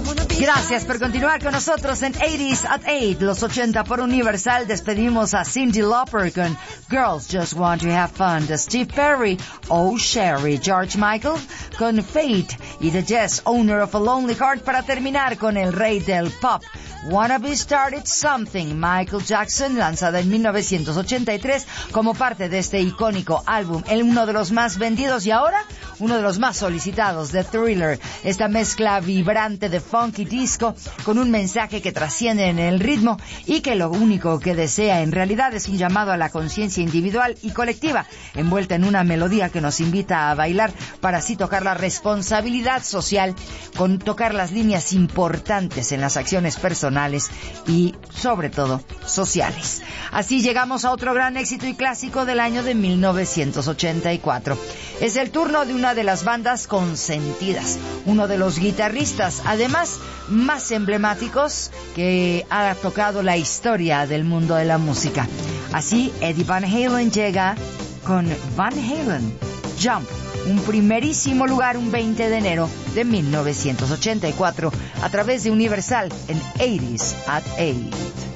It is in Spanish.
Gracias por continuar con nosotros en 80s at 8, los 80 por Universal. Despedimos a Cyndi Lauper con Girls Just Want to Have Fun, de Steve Perry, Oh Sherry, George Michael con Fate y The Jazz, Owner of a Lonely Heart, para terminar con el rey del pop, Wanna Be Started Something, Michael Jackson, lanzada en 1983 como parte de este icónico álbum, uno de los más vendidos y ahora uno de los más solicitados, de Thriller. Esta mezcla vibrante de funk y disco con un mensaje que trasciende en el ritmo y que lo único que desea en realidad es un llamado a la conciencia individual y colectiva, envuelta en una melodía que nos invita a bailar para así tocar la responsabilidad social, con tocar las líneas importantes en las acciones personales y sobre todo sociales. Así llegamos a otro gran éxito y clásico del año de 1984. Es el turno de una de las bandas consentidas, uno de los guitarristas, además, más emblemáticos que ha tocado la historia del mundo de la música. Así, Eddie Van Halen llega con Van Halen, Jump, un primerísimo lugar un 20 de enero de 1984 a través de Universal en 80s at 8.